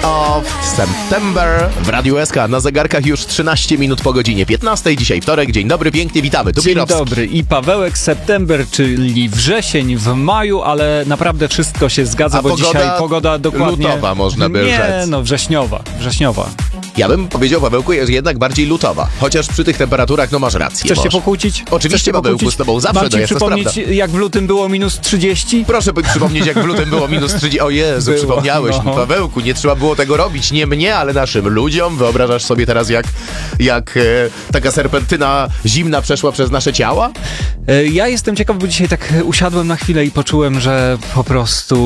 of September w Radiu SK. Na zegarkach już 13 minut po godzinie 15. Dzisiaj wtorek. Dzień dobry, pięknie witamy. Tu Dzień Pirowski. dobry. I Pawełek, September, czyli wrzesień w maju, ale naprawdę wszystko się zgadza, A bo pogoda dzisiaj pogoda dokładnie... lutowa, można by Nie, rzec. no wrześniowa. Ja bym powiedział, Pawełku, jest jednak bardziej lutowa. Chociaż przy tych temperaturach, no masz rację. Chcesz się może. pokłócić? Oczywiście, Pawełku, z tobą zawsze, Mam ci no jest to przypomnieć, prawda. jak w lutym było minus 30? Proszę przypomnieć, jak w lutym było minus 30. O Jezu, Było, przypomniałeś mi, no. Pawełku, nie trzeba było tego robić. Nie mnie, ale naszym ludziom. Wyobrażasz sobie teraz, jak taka serpentyna zimna przeszła przez nasze ciała? Ja jestem ciekaw, bo dzisiaj tak usiadłem na chwilę i poczułem, że po prostu